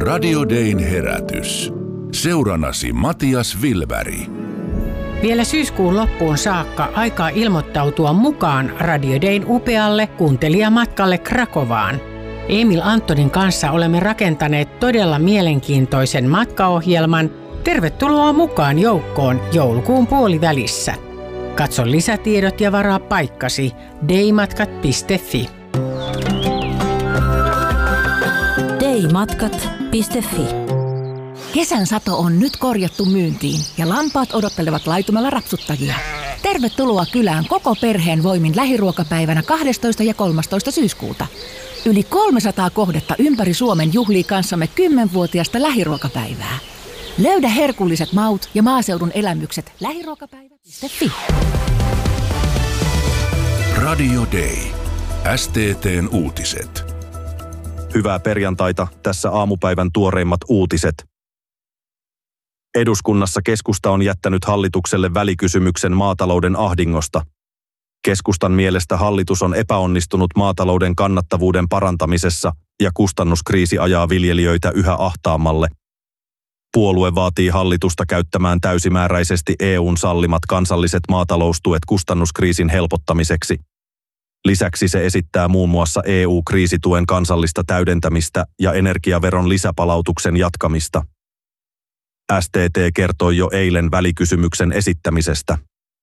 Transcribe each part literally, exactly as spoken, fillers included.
Radio Dayn herätys. Seuranasi Matias Wilberg. Vielä syyskuun loppuun saakka aikaa ilmoittautua mukaan Radio Dayn upealle kuuntelijamatkalle Krakovaan. Emil Antonin kanssa olemme rakentaneet todella mielenkiintoisen matkaohjelman. Tervetuloa mukaan joukkoon joulukuun puolivälissä. Katso lisätiedot ja varaa paikkasi daymatkat piste fi. daymatkat piste fi. Kesän sato on nyt korjattu myyntiin ja lampaat odottelevat laitumella rapsuttajia. Tervetuloa kylään koko perheen voimin lähiruokapäivänä kahdestoista ja kolmastoista syyskuuta. Yli kolmesataa kohdetta ympäri Suomen juhlii kanssamme kymmenvuotiaasta lähiruokapäivää. Löydä herkulliset maut ja maaseudun elämykset lähiruokapäivä piste fi. Radio Day. S T T:n uutiset. Hyvää perjantaita, tässä aamupäivän tuoreimmat uutiset. Eduskunnassa keskusta on jättänyt hallitukselle välikysymyksen maatalouden ahdingosta. Keskustan mielestä hallitus on epäonnistunut maatalouden kannattavuuden parantamisessa ja kustannuskriisi ajaa viljelijöitä yhä ahtaammalle. Puolue vaatii hallitusta käyttämään täysimääräisesti E U:n sallimat kansalliset maataloustuet kustannuskriisin helpottamiseksi. Lisäksi se esittää muun muassa E U-kriisituen kansallista täydentämistä ja energiaveron lisäpalautuksen jatkamista. S T T kertoi jo eilen välikysymyksen esittämisestä.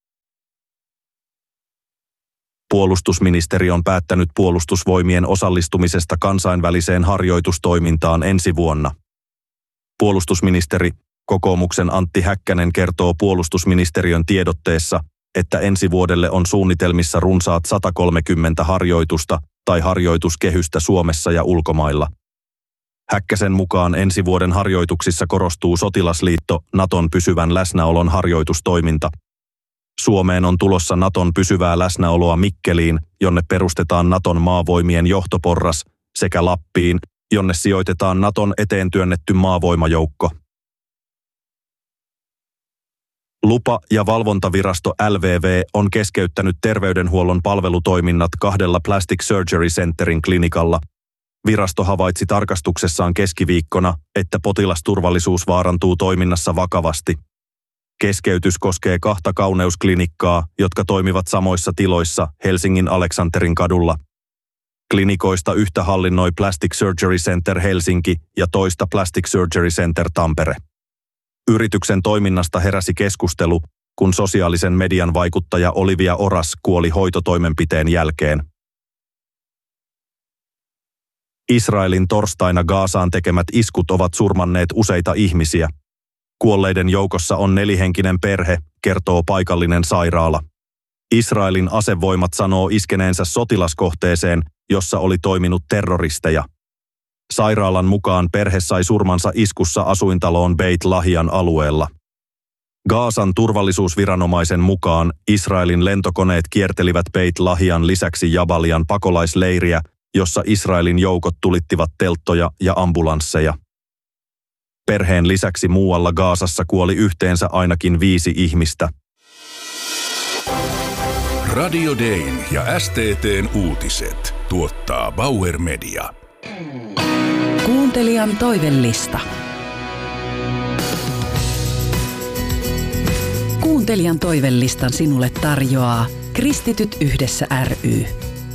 Puolustusministeri on päättänyt puolustusvoimien osallistumisesta kansainväliseen harjoitustoimintaan ensi vuonna. Puolustusministeri, kokoomuksen Antti Häkkänen kertoo puolustusministeriön tiedotteessa, että ensi vuodelle on suunnitelmissa runsaat sata kolmekymmentä harjoitusta tai harjoituskehystä Suomessa ja ulkomailla. Häkkäsen mukaan ensi vuoden harjoituksissa korostuu sotilasliitto Naton pysyvän läsnäolon harjoitustoiminta. Suomeen on tulossa Naton pysyvää läsnäoloa Mikkeliin, jonne perustetaan Naton maavoimien johtoporras, sekä Lappiin, jonne sijoitetaan Naton eteen työnnetty maavoimajoukko. Lupa- ja valvontavirasto L V V on keskeyttänyt terveydenhuollon palvelutoiminnat kahdella Plastic Surgery Centerin klinikalla. Virasto havaitsi tarkastuksessaan keskiviikkona, että potilasturvallisuus vaarantuu toiminnassa vakavasti. Keskeytys koskee kahta kauneusklinikkaa, jotka toimivat samoissa tiloissa Helsingin Aleksanterin kadulla. Klinikoista yhtä hallinnoi Plastic Surgery Center Helsinki ja toista Plastic Surgery Center Tampere. Yrityksen toiminnasta heräsi keskustelu, kun sosiaalisen median vaikuttaja Olivia Oras kuoli hoitotoimenpiteen jälkeen. Israelin torstaina Gazaan tekemät iskut ovat surmanneet useita ihmisiä. Kuolleiden joukossa on nelihenkinen perhe, kertoo paikallinen sairaala. Israelin asevoimat sanoo iskeneensä sotilaskohteeseen, jossa oli toiminut terroristeja. Sairaalan mukaan perhe sai surmansa iskussa asuintaloon Beit Lahian alueella. Gazan turvallisuusviranomaisen mukaan Israelin lentokoneet kiertelivät Beit Lahian lisäksi Jabalian pakolaisleiriä, jossa Israelin joukot tulittivat telttoja ja ambulansseja. Perheen lisäksi muualla Gazassa kuoli yhteensä ainakin viisi ihmistä. Radio Dayn ja S T T:n uutiset tuottaa Bauer Media. Kuuntelijan toivellista. Kuuntelijan toivellistan sinulle tarjoaa Kristityt yhdessä ry.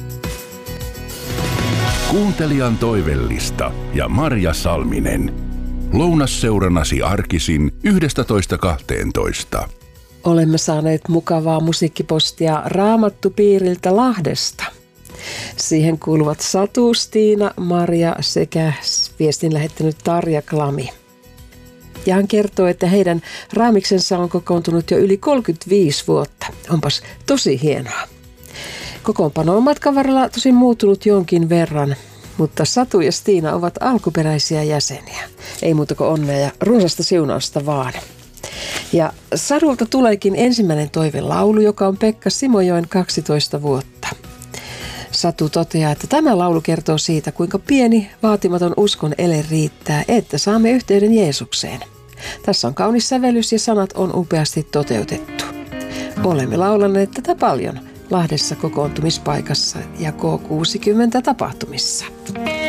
Kuuntelijan toivellista ja Marja Salminen. Lounasseurannasi arkisin yhdestätoista kahteentoista. Olemme saaneet mukavaa musiikkipostia Raamattupiiriltä Lahdesta. Siihen kuuluvat Satu, Stiina, Maria sekä viestin lähettänyt Tarja Klami. Ja hän kertoo, että heidän raamiksensa on kokoontunut jo yli kolmekymmentäviisi vuotta. Onpas tosi hienoa. Kokoonpano on matkan varrella tosin muuttunut jonkin verran, mutta Satu ja Stiina ovat alkuperäisiä jäseniä. Ei muuta kuin onnea ja runsasta siunausta vaan. Ja Sadulta tuleekin ensimmäinen toivelaulu, joka on Pekka Simojoen kaksitoista vuotta. Satu toteaa, että tämä laulu kertoo siitä, kuinka pieni, vaatimaton uskon ele riittää, että saamme yhteyden Jeesukseen. Tässä on kaunis sävellys ja sanat on upeasti toteutettu. Olemme laulanneet tätä paljon Lahdessa kokoontumispaikassa ja K kuusikymmentä tapahtumissa.